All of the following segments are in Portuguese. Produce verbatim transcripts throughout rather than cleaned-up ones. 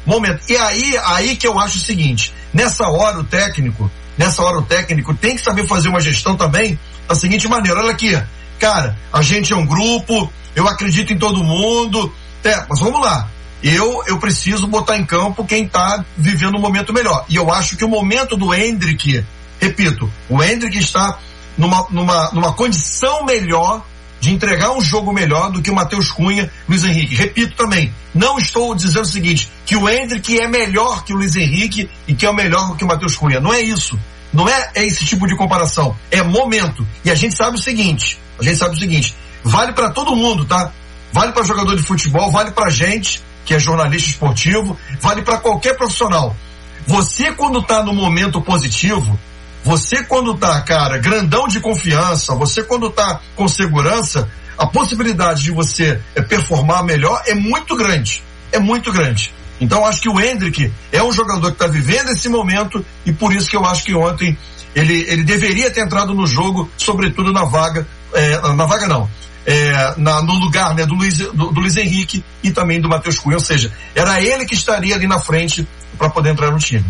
momento. E aí, aí que eu acho o seguinte, nessa hora o técnico, nessa hora o técnico tem que saber fazer uma gestão também da seguinte maneira, olha aqui, cara, a gente é um grupo, eu acredito em todo mundo, é, mas vamos lá, eu, eu preciso botar em campo quem tá vivendo um momento melhor. E eu acho que o momento do Endrick, repito, o Endrick está numa, numa, numa condição melhor de entregar um jogo melhor do que o Matheus Cunha, Luiz Henrique. Repito também, não estou dizendo o seguinte, que o Endrick é melhor que o Luiz Henrique e que é melhor do que o Matheus Cunha. Não é isso. Não é, é esse tipo de comparação. É momento. E a gente sabe o seguinte, a gente sabe o seguinte, vale para todo mundo, tá? Vale para jogador de futebol, vale pra gente, que é jornalista esportivo, vale para qualquer profissional. Você quando tá no momento positivo, você quando tá, cara, grandão de confiança, você quando tá com segurança, a possibilidade de você é, performar melhor é muito grande, é muito grande. Então acho que o Endrick é um jogador que tá vivendo esse momento e por isso que eu acho que ontem ele, ele deveria ter entrado no jogo, sobretudo na vaga, é, na vaga não, é, na, no lugar, né, do Luiz, do, do Luiz Henrique e também do Matheus Cunha, ou seja, era ele que estaria ali na frente para poder entrar no time.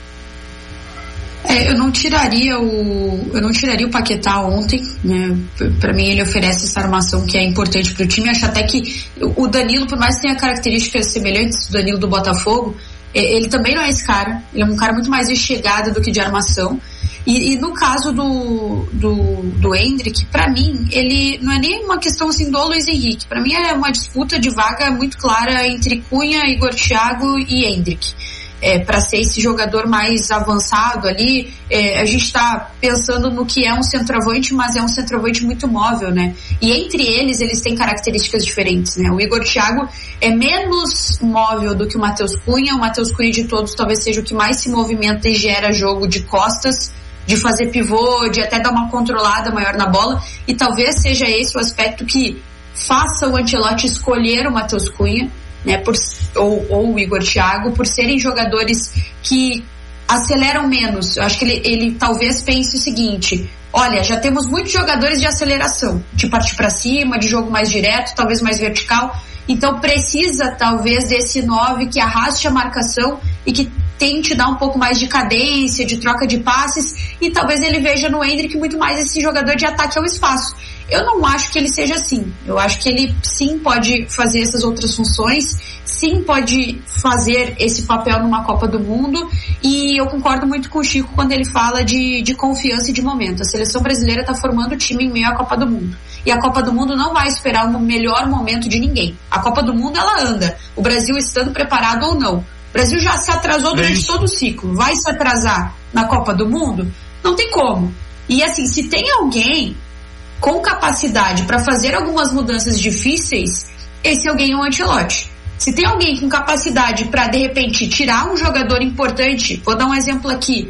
É, eu não tiraria o eu não tiraria o Paquetá ontem, né? Para mim ele oferece essa armação que é importante para o time. Acho até que o Danilo, por mais que tenha características semelhantes do Danilo do Botafogo, ele também não é esse cara. Ele é um cara muito mais de chegada do que de armação. E, e no caso do do, do Endrick, para mim ele não é nem uma questão assim do Luiz Henrique. Para mim é uma disputa de vaga muito clara entre Cunha, Igor Thiago e Endrick. É, para ser esse jogador mais avançado ali, é, a gente está pensando no que é um centroavante, mas é um centroavante muito móvel, né? E entre eles, eles têm características diferentes, né? O Igor Thiago é menos móvel do que o Matheus Cunha. O Matheus Cunha de todos talvez seja o que mais se movimenta e gera jogo de costas, de fazer pivô, de até dar uma controlada maior na bola, e talvez seja esse o aspecto que faça o Ancelotti escolher o Matheus Cunha, né, por, ou, ou o Igor Thiago, por serem jogadores que aceleram menos. Eu acho que ele, ele talvez pense o seguinte: olha, já temos muitos jogadores de aceleração, de partir para cima, de jogo mais direto, talvez mais vertical, então precisa talvez desse nove que arraste a marcação e que tente dar um pouco mais de cadência, de troca de passes, e talvez ele veja no Endrick muito mais esse jogador de ataque ao espaço. Eu não acho que ele seja assim. Eu acho que ele sim pode fazer essas outras funções, sim pode fazer esse papel numa Copa do Mundo, e eu concordo muito com o Chico quando ele fala de, de confiança e de momento. A seleção brasileira está formando o time em meio à Copa do Mundo. E a Copa do Mundo não vai esperar o melhor momento de ninguém. A Copa do Mundo, ela anda. O Brasil estando preparado ou não. O Brasil já se atrasou durante todo o ciclo. Vai se atrasar na Copa do Mundo? Não tem como. E assim, se tem alguém com capacidade para fazer algumas mudanças difíceis, esse alguém é o Ancelotti. Se tem alguém com capacidade para, de repente, tirar um jogador importante, vou dar um exemplo aqui,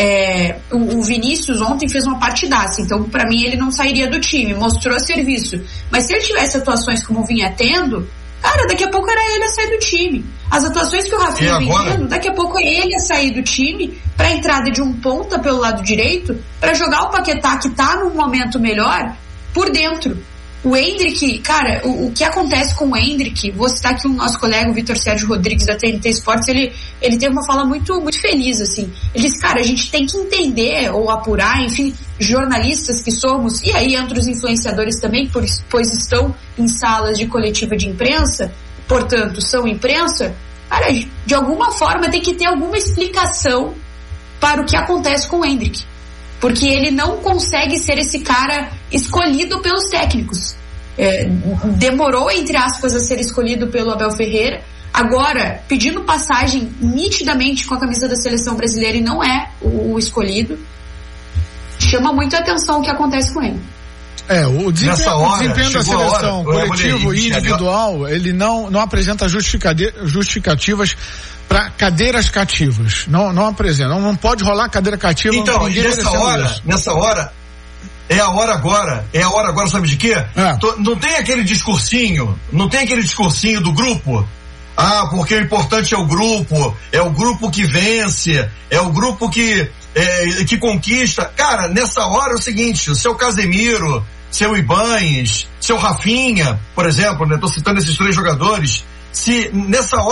é, o, o Vinícius ontem fez uma partidaça, então para mim ele não sairia do time, mostrou serviço, mas se ele tivesse atuações como vinha tendo, cara, daqui a pouco era ele a sair do time. As atuações que o Rafinha vem tendo, daqui a pouco é ele a sair do time para a entrada de um ponta pelo lado direito, para jogar o Paquetá, que tá num momento melhor, por dentro. O Endrick, cara, o, o que acontece com o Endrick, vou citar aqui o nosso colega, o Vitor Sérgio Rodrigues, da T N T Esportes, ele, ele teve uma fala muito, muito feliz, assim. Ele disse, cara, a gente tem que entender ou apurar, enfim, jornalistas que somos, e aí entre os influenciadores também, pois, pois estão em salas de coletiva de imprensa, portanto, são imprensa, cara, de alguma forma tem que ter alguma explicação para o que acontece com o Endrick. Porque ele não consegue ser esse cara escolhido pelos técnicos. É, demorou, entre aspas, a ser escolhido pelo Abel Ferreira. Agora, pedindo passagem nitidamente com a camisa da seleção brasileira e não é o, o escolhido, chama muito a atenção o que acontece com ele. É, o desempenho, hora, o desempenho da seleção hora, coletivo e individual, ele não, não apresenta justificativas para cadeiras cativas. Não, não apresenta, não, não pode rolar cadeira cativa. Então, e nessa hora, isso. nessa hora, é a hora agora, é a hora agora, sabe de quê? É. Tô, não tem aquele discursinho, não tem aquele discursinho do grupo, ah, porque o importante é o grupo, é o grupo que vence, é o grupo que, é, que conquista. Cara, nessa hora é o seguinte, o seu Casemiro, seu Ibañez, seu Rafinha, por exemplo, né? Tô citando esses três jogadores, se nessa hora